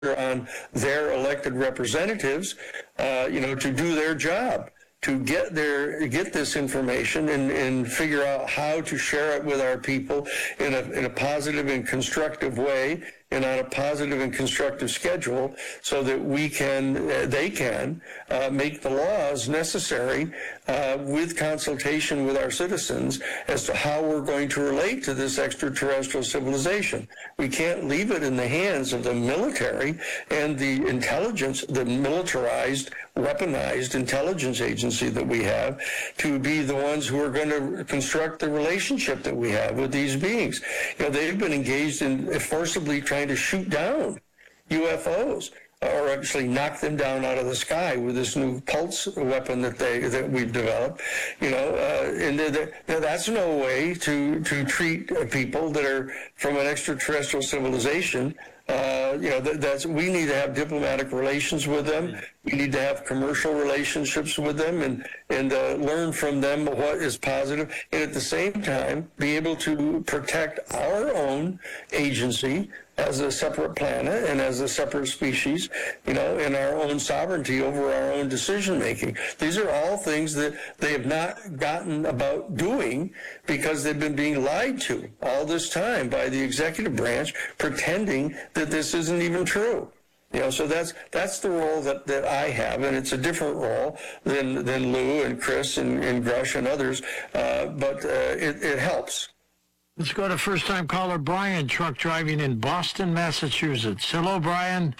on their elected representatives, to do their job, to get this information and figure out how to share it with our people in a positive and constructive way and on a positive and constructive schedule, so that they can make the laws necessary with consultation with our citizens as to how we're going to relate to this extraterrestrial civilization. We can't leave it in the hands of the military and the intelligence, the militarized, weaponized intelligence agency that we have, to be the ones who are going to construct the relationship that we have with these beings. They've been engaged in forcibly trying to shoot down UFOs, or actually knock them down out of the sky with this new pulse weapon that we've developed. And that's no way to treat people that are from an extraterrestrial civilization. We need to have diplomatic relations with them. We need to have commercial relationships with them and learn from them what is positive, and at the same time be able to protect our own agency as a separate planet and as a separate species, and our own sovereignty over our own decision making. These are all things that they have not gotten about doing because they've been being lied to all this time by the executive branch, pretending that this isn't even true. So that's the role that I have, and it's a different role than Lou and Chris and Grush and others, but it helps. Let's go to first-time caller Brian, truck driving in Boston, Massachusetts. Hello, Brian.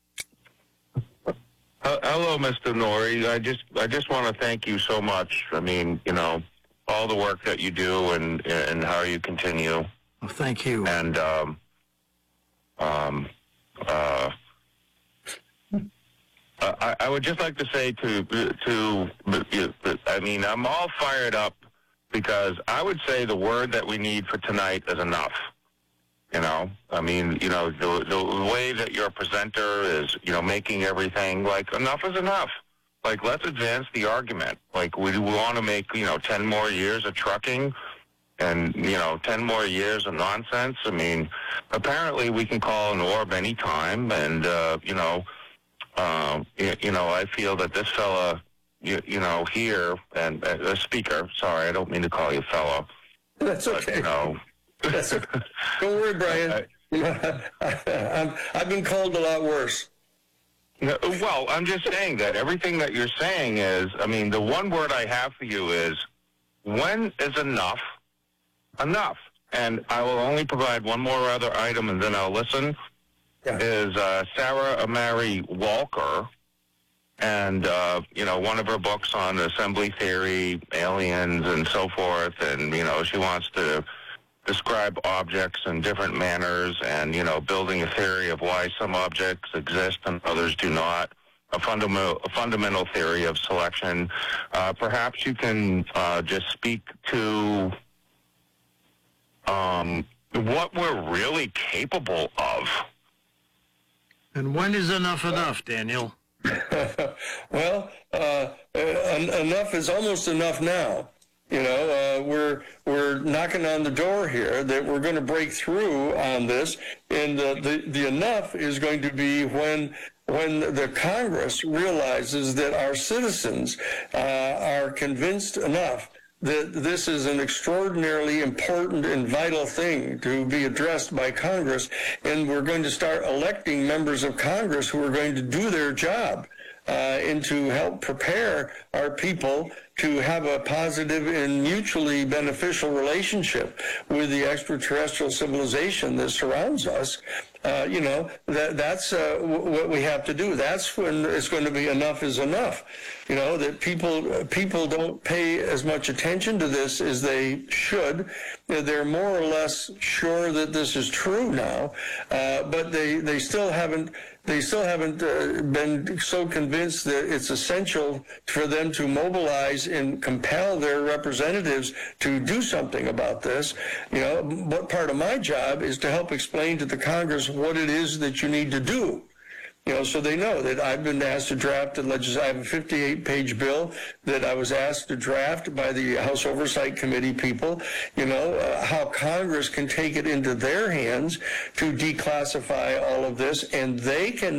Hello, Mr. Noory. I just want to thank you so much. I mean, all the work that you do and how you continue. Well, thank you. And I would just like to say I'm all fired up, because I would say the word that we need for tonight is enough. The way that your presenter is, making everything like enough is enough. Like, let's advance the argument. Like, we want to make, 10 more years of trucking and, 10 more years of nonsense. I mean, apparently we can call an orb any time, and, I feel that this fella, here, and the speaker, sorry, I don't mean to call you fellow. That's okay. That's okay. Don't worry, Brian. I've been called a lot worse. Well, I'm just saying that everything that you're saying is, the one word I have for you is, when is enough? Enough. And I will only provide one more other item, and then I'll listen. Yeah. Is Sarah Amari Walker, and, one of her books on assembly theory, aliens, and so forth, and, she wants to describe objects in different manners and, building a theory of why some objects exist and others do not, a fundamental theory of selection. Perhaps you can just speak to what we're really capable of. And when is enough, Daniel? Well, enough is almost enough now. We're knocking on the door here that we're going to break through on this, and the enough is going to be when the Congress realizes that our citizens are convinced enough that this is an extraordinarily important and vital thing to be addressed by Congress, and we're going to start electing members of Congress who are going to do their job and to help prepare our people to have a positive and mutually beneficial relationship with the extraterrestrial civilization that surrounds us. That's what we have to do. That's when it's going to be enough is enough. That people don't pay as much attention to this as they should. They're more or less sure that this is true now, but they still haven't been so convinced that it's essential for them to mobilize and compel their representatives to do something about this. What part of my job is to help explain to the Congress what it is that you need to do. You know, so they know that I've been asked to draft I have a 58-page bill that I was asked to draft by the House Oversight Committee people, you know, how Congress can take it into their hands to declassify all of this, and they can